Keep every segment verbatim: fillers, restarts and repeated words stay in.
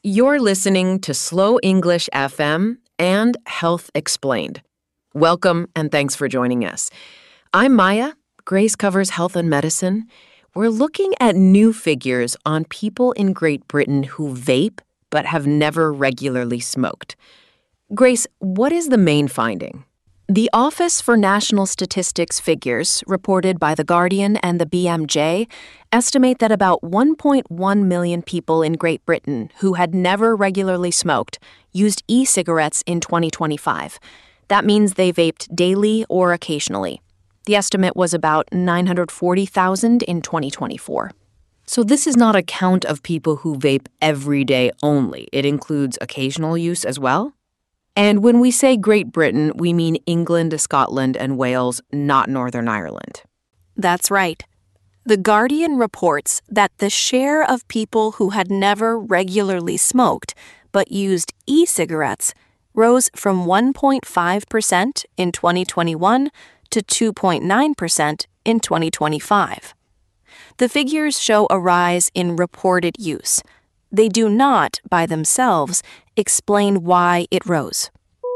You're listening to Slow English F M and Health Explained. Welcome and thanks for joining us. I'm Maya. Grace covers health and medicine. We're looking at new figures on people in Great Britain who vape but have never regularly smoked. Grace, what is the main finding? The Office for National Statistics figures, reported by The Guardian and the B M J, estimate that about one point one million people in Great Britain who had never regularly smoked used e-cigarettes in twenty twenty-five. That means they vaped daily or occasionally. The estimate was about nine hundred forty thousand in twenty twenty-four. So this is not a count of people who vape every day only. It includes occasional use as well? And when we say Great Britain, we mean England, Scotland, and Wales, not Northern Ireland. That's right. The Guardian reports that the share of people who had never regularly smoked but used e-cigarettes rose from one point five percent in twenty twenty-one to two point nine percent in twenty twenty-five. The figures show a rise in reported use. They do not, by themselves, explain why it rose.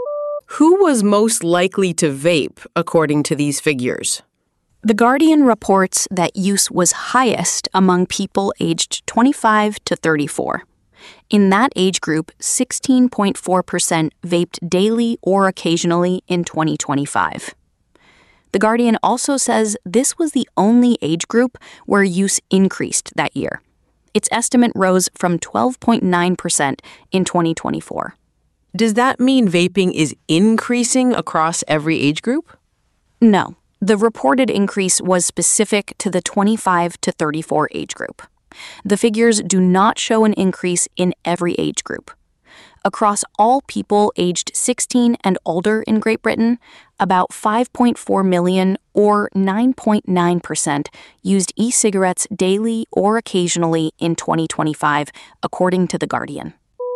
Who was most likely to vape, according to these figures? The Guardian reports that use was highest among people aged twenty-five to thirty-four. In that age group, sixteen point four percent vaped daily or occasionally in twenty twenty-five. The Guardian also says this was the only age group where use increased that year. Its estimate rose from twelve point nine percent in twenty twenty-four. Does that mean vaping is increasing across every age group? No. The reported increase was specific to the twenty-five to thirty-four age group. The figures do not show an increase in every age group. Across all people aged sixteen and older in Great Britain, about five point four million, or nine point nine percent, used e-cigarettes daily or occasionally in twenty twenty-five, according to The Guardian.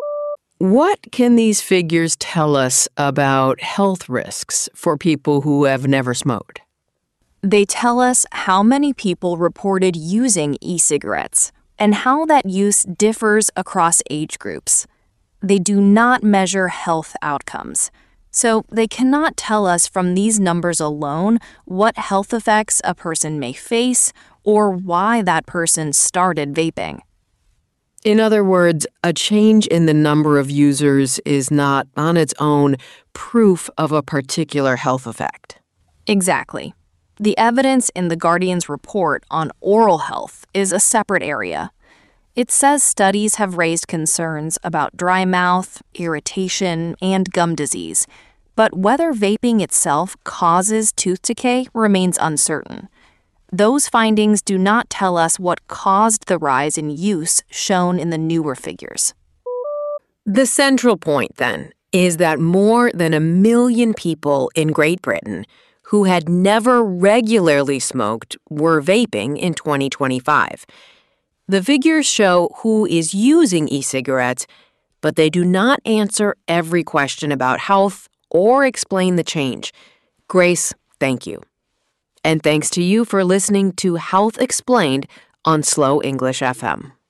What can these figures tell us about health risks for people who have never smoked? They tell us how many people reported using e-cigarettes and how that use differs across age groups. They do not measure health outcomes, so they cannot tell us from these numbers alone what health effects a person may face or why that person started vaping. In other words, a change in the number of users is not, on its own, proof of a particular health effect. Exactly. The evidence in The Guardian's report on oral health is a separate area. It says studies have raised concerns about dry mouth, irritation, and gum disease, but whether vaping itself causes tooth decay remains uncertain. Those findings do not tell us what caused the rise in use shown in the newer figures. The central point, then, is that more than a million people in Great Britain who had never regularly smoked were vaping in twenty twenty-five. The figures show who is using e-cigarettes, but they do not answer every question about health or explain the change. Grace, thank you. And thanks to you for listening to Health Explained on Slow English F M.